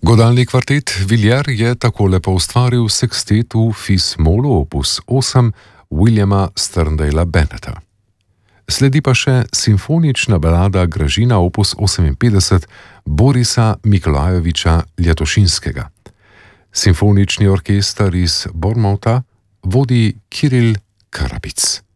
Godalni kvartet Villiers je takole poustvaril sekstet v Fis-molu opus 8 Williama Sterndala Benneta. Sledi pa še simfonična balada Gražina opus 58 Borisa Mikolajeviča Ljatošinskega. Simfonični orkester iz Bournemoutha vodi Kiril Karabic.